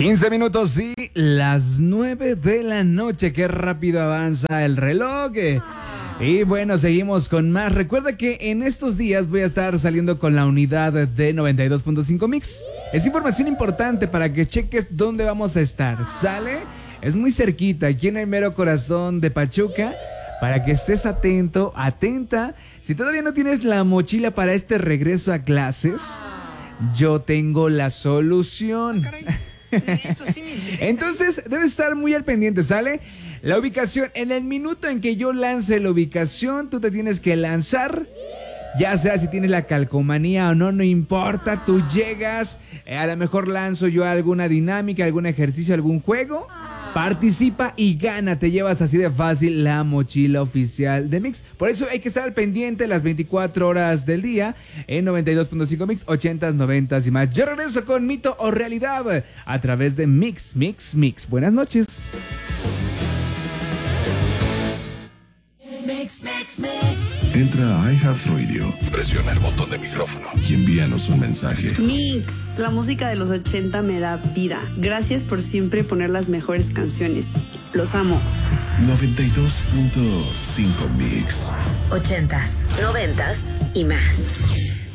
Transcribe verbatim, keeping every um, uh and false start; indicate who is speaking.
Speaker 1: quince minutos y las nueve de la noche. Qué rápido avanza el reloj. Y bueno, seguimos con más. Recuerda que en estos días voy a estar saliendo con la unidad de noventa y dos punto cinco Mix. Es información importante para que cheques dónde vamos a estar. ¿Sale? Es muy cerquita, aquí en el mero corazón de Pachuca. Para que estés atento, atenta. Si todavía no tienes la mochila para este regreso a clases, yo tengo la solución.
Speaker 2: Eso sí me interesa.
Speaker 1: Entonces, debes estar muy al pendiente, ¿sale? La ubicación, en el minuto en que yo lance la ubicación, tú te tienes que lanzar. Ya sea si tienes la calcomanía o no, no importa, tú llegas. Eh, a lo mejor lanzo yo alguna dinámica, algún ejercicio, algún juego. Participa y gana, te llevas así de fácil la mochila oficial de Mix. Por eso hay que estar al pendiente las veinticuatro horas del día en noventa y dos punto cinco Mix, ochentas, noventas y más. Yo regreso con Mito o Realidad a través de Mix, Mix, Mix. Buenas noches.
Speaker 3: Mix, mix, mix. Entra a iHeartRadio, presiona el botón de micrófono y envíanos un mensaje.
Speaker 4: Mix, la música de los ochenta me da vida. Gracias por siempre poner las mejores canciones. Los amo.
Speaker 3: noventa y dos punto cinco Mix.
Speaker 5: Ochentas, noventas y más.